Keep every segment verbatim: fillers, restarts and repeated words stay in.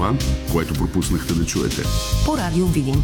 това, което пропуснахте да чуете. По Радио Видин.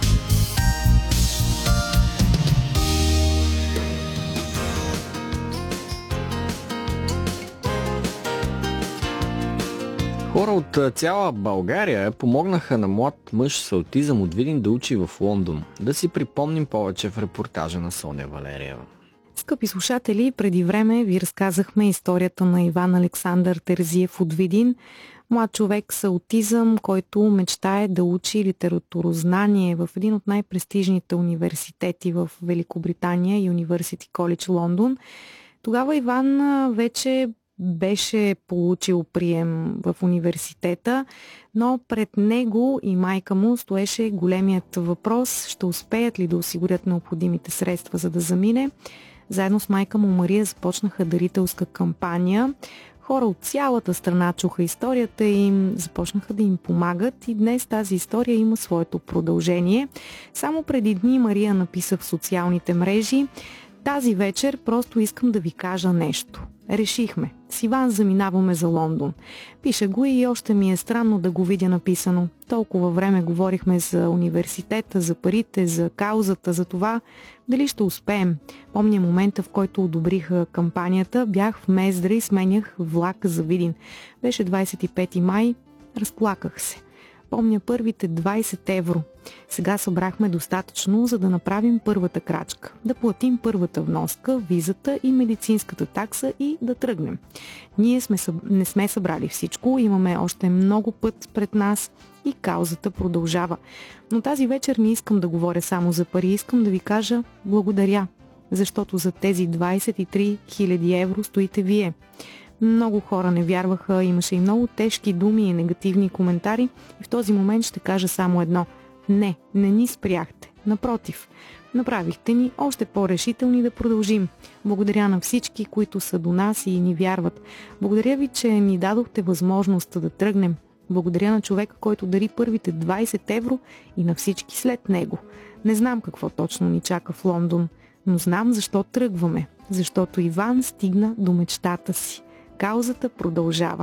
Хора от цяла България помогнаха на млад мъж с аутизъм от Видин да учи в Лондон. Да си припомним повече в репортажа на Соня Валериева. Скъпи слушатели, преди време ви разказахме историята на Иван Александър Терзиев от Видин. Млад човек с аутизъм, който мечтае да учи литературознание в един от най-престижните университети в Великобритания, Юниверсити Колидж Лондон. Тогава Иван вече беше получил прием в университета, но пред него и майка му стоеше големият въпрос: ще успеят ли да осигурят необходимите средства, за да замине. Заедно с майка му Мария започнаха дарителска кампания. Хора от цялата страна чуха историята им, започнаха да им помагат и днес тази история има своето продължение. Само преди дни Мария написа в социалните мрежи: тази вечер просто искам да ви кажа нещо. Решихме. С Иван заминаваме за Лондон. Пиша го и още ми е странно да го видя написано. Толкова време говорихме за университета, за парите, за каузата, за това дали ще успеем. Помня момента, в който одобриха кампанията. Бях в Мездра и сменях влак за Видин. Беше двадесет и пети май. Разплаках се. Помня първите двадесет евро. Сега събрахме достатъчно, за да направим първата крачка. Да платим първата вноска, визата и медицинската такса и да тръгнем. Ние сме, не сме събрали всичко, имаме още много път пред нас и каузата продължава. Но тази вечер не искам да говоря само за пари, искам да ви кажа благодаря, защото за тези двадесет и три хиляди евро стоите вие. Много хора не вярваха, имаше и много тежки думи и негативни коментари и в този момент ще кажа само едно: не, не ни спряхте. Напротив, направихте ни още по-решителни да продължим. Благодаря на всички, които са до нас и ни вярват. Благодаря ви, че ни дадохте възможност да тръгнем. Благодаря на човека, който дари първите двадесет евро и на всички след него. Не знам какво точно ни чака в Лондон, но знам защо тръгваме. Защото Иван стигна до мечтата си. Каузата продължава.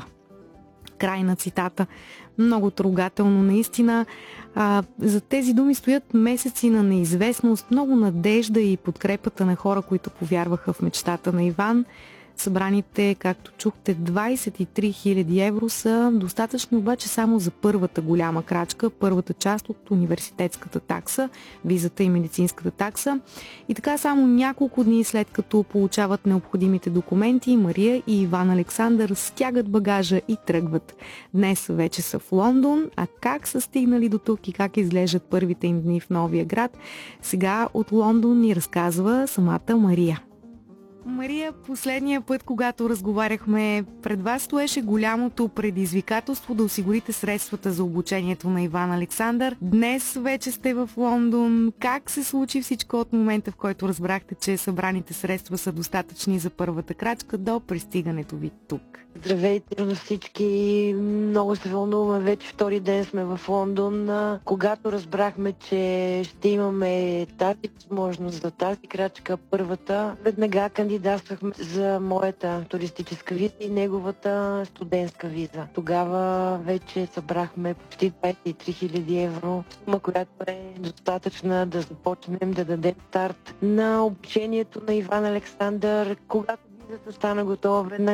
Край на цитата. Много трогателно, наистина. А, за тези думи стоят месеци на неизвестност, много надежда и подкрепата на хора, които повярваха в мечтата на Иван. Събраните, както чухте, двадесет и три хиляди евро са достатъчни обаче само за първата голяма крачка, първата част от университетската такса, визата и медицинската такса. И така само няколко дни след като получават необходимите документи, Мария и Иван Александър стягат багажа и тръгват. Днес вече са в Лондон, а как са стигнали до тук и как изглеждат първите им дни в новия град, сега от Лондон ни разказва самата Мария. Мария, последния път, когато разговаряхме, пред вас стоеше голямото предизвикателство да осигурите средствата за обучението на Иван Александър. Днес вече сте в Лондон. Как се случи всичко от момента, в който разбрахте, че събраните средства са достатъчни за първата крачка до пристигането ви тук? Здравейте на всички. Много се вълнуваме. Вече втори ден сме в Лондон. Когато разбрахме, че ще имаме тази възможност за тази крачка, първата, веднага кандидатствахме за моята туристическа виза и неговата студентска виза. Тогава вече събрахме почти двадесет и три хиляди евро, сума, която е достатъчна да започнем да дадем старт на обучението на Иван Александър. Когато визата стана готова, веднага